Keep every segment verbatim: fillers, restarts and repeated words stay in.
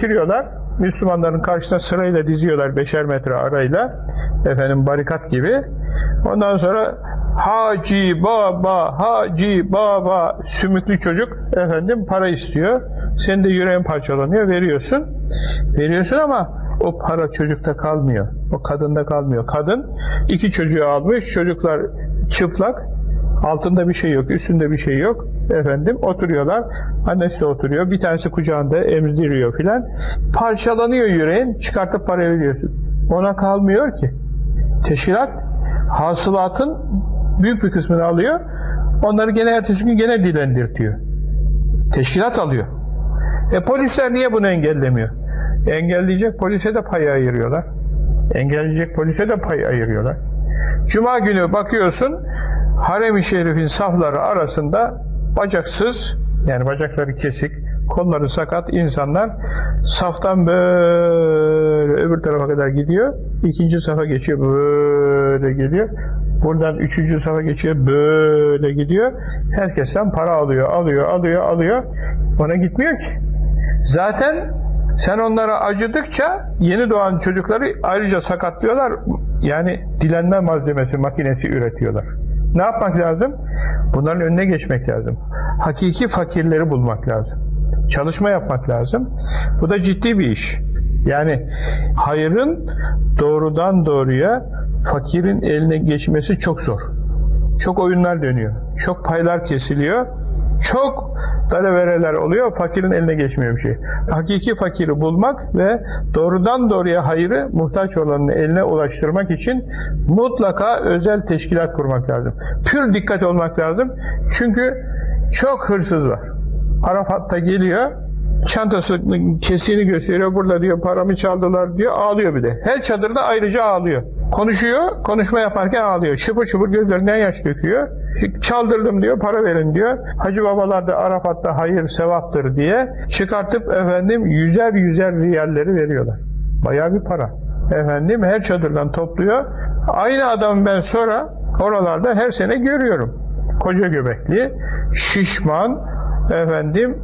getiriyorlar. Müslümanların karşısına sırayla diziyorlar beşer metre arayla. Efendim barikat gibi. Ondan sonra Hacı Baba, Hacı Baba, sümüklü çocuk efendim para istiyor. Senin de yüreğin parçalanıyor, veriyorsun. Veriyorsun ama o para çocukta kalmıyor. O kadında kalmıyor. Kadın iki çocuğu almış, çocuklar çıplak, altında bir şey yok, üstünde bir şey yok. Efendim oturuyorlar, annesi de oturuyor, bir tanesi kucağında emziriyor filan. Parçalanıyor yüreğin, çıkartıp para veriyorsun. Ona kalmıyor ki. Teşkilat hasılatın büyük bir kısmını alıyor, onları gene ertesi gün gene dilendirtiyor. Teşkilat alıyor. E polisler niye bunu engellemiyor? Engelleyecek polise de pay ayırıyorlar. Engelleyecek polise de pay ayırıyorlar. Cuma günü bakıyorsun, harem-i şerifin safları arasında bacaksız, yani bacakları kesik, kolları sakat insanlar saftan böyle öbür tarafa kadar gidiyor, ikinci safa geçiyor, böyle geliyor, buradan üçüncü safa geçiyor, böyle gidiyor, herkesten para alıyor, alıyor, alıyor, alıyor, ona gitmiyor ki. Zaten sen onlara acıdıkça yeni doğan çocukları ayrıca sakatlıyorlar, yani dilenme malzemesi, makinesi üretiyorlar. Ne yapmak lazım? Bunların önüne geçmek lazım. Hakiki fakirleri bulmak lazım. Çalışma yapmak lazım. Bu da ciddi bir iş. Yani hayırın doğrudan doğruya fakirin eline geçmesi çok zor. Çok oyunlar dönüyor. Çok paylar kesiliyor. Çok dalavereler oluyor, fakirin eline geçmiyor bir şey. Hakiki fakiri bulmak ve doğrudan doğruya hayırı muhtaç olanın eline ulaştırmak için mutlaka özel teşkilat kurmak lazım. Pür dikkat olmak lazım. Çünkü çok hırsız var. Arafat'ta geliyor, çantasının kesiğini gösteriyor, burada diyor paramı çaldılar diyor, ağlıyor bir de. Her çadırda ayrıca ağlıyor. Konuşuyor, konuşma yaparken ağlıyor. Şıpır şıpır gözlerinden yaş döküyor. Çaldırdım diyor, para verin diyor. Hacı babalar da Arafat'ta hayır sevaptır diye çıkartıp efendim yüzer yüzer riyalleri veriyorlar. Bayağı bir para. Efendim her çadırdan topluyor. Aynı adamı ben sonra oralarda her sene görüyorum. Koca göbekli, şişman, efendim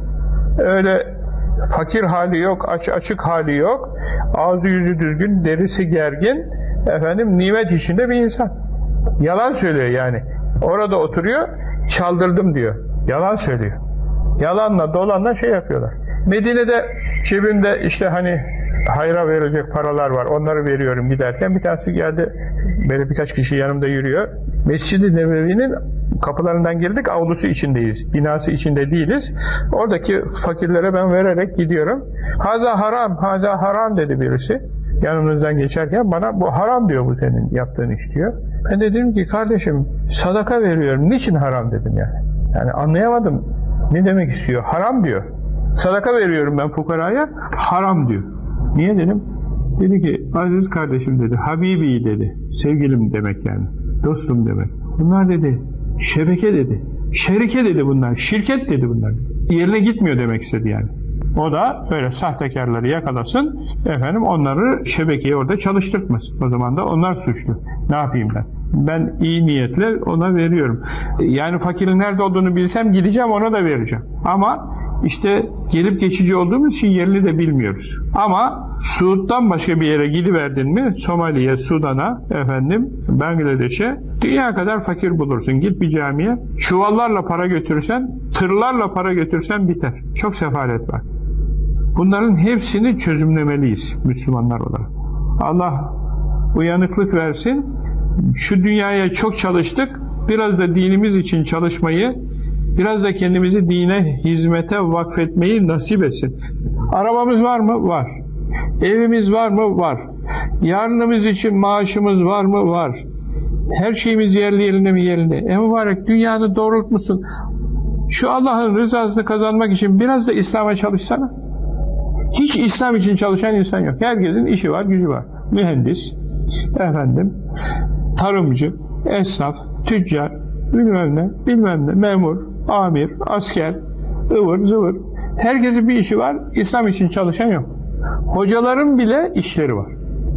öyle fakir hali yok, aç açık hali yok. Ağzı yüzü düzgün, derisi gergin, efendim nimet içinde bir insan. Yalan söylüyor yani. Orada oturuyor, çaldırdım diyor. Yalan söylüyor. Yalanla dolanla şey yapıyorlar. Medine'de cebimde işte hani hayra verecek paralar var. Onları veriyorum giderken. Bir tanesi geldi. Böyle birkaç kişi yanımda yürüyor. Mescid-i Nebevi'nin kapılarından girdik. Avlusu içindeyiz. Binası içinde değiliz. Oradaki fakirlere ben vererek gidiyorum. Haza haram, haza haram dedi birisi. Yanımızdan geçerken bana bu haram diyor, bu senin yaptığın iş diyor. Ben de dedim ki kardeşim sadaka veriyorum. Niçin haram dedim yani. Yani anlayamadım. Ne demek istiyor? Haram diyor. Sadaka veriyorum ben fukaraya. Haram diyor. Niye dedim? Dedi ki aziz kardeşim dedi. Habibi dedi. Sevgilim demek yani. Dostum demek. Bunlar dedi şebeke dedi. Şerike dedi bunlar. Şirket dedi bunlar. Yerine gitmiyor demek istedi yani. O da böyle sahtekarları yakalasın, efendim onları şebekeye orada çalıştırtmasın. O zaman da onlar suçlu. Ne yapayım ben? Ben iyi niyetle ona veriyorum. Yani fakirin nerede olduğunu bilsem gideceğim ona da vereceğim. Ama işte gelip geçici olduğumuz için yerini de bilmiyoruz. Ama Suud'dan başka bir yere gidiverdin mi, Somali'ye, Sudan'a, efendim Bangladeş'e, dünya kadar fakir bulursun. Git bir camiye, çuvallarla para götürsen, tırlarla para götürsen biter. Çok sefalet var. Bunların hepsini çözümlemeliyiz Müslümanlar olarak. Allah uyanıklık versin. Şu dünyaya çok çalıştık. Biraz da dinimiz için çalışmayı, biraz da kendimizi dine, hizmete vakfetmeyi nasip etsin. Arabamız var mı? Var. Evimiz var mı? Var. Yarınımız için maaşımız var mı? Var. Her şeyimiz yerli yerinde mi? Yerinde. E mübarek dünyanı doğrultmuşsun. Şu Allah'ın rızasını kazanmak için biraz da İslam'a çalışsana. Hiç İslam için çalışan insan yok. Herkesin işi var, gücü var. Mühendis, efendim, tarımcı, esnaf, tüccar, bilmem ne, bilmem ne, memur, amir, asker, ıvır zıvır. Herkesin bir işi var, İslam için çalışan yok. Hocaların bile işleri var.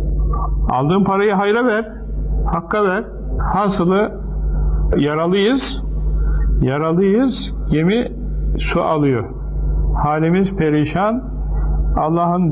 Aldığın parayı hayra ver, hakka ver. Hasılı yaralıyız, yaralıyız, gemi su alıyor. Halimiz perişan, Allah'ın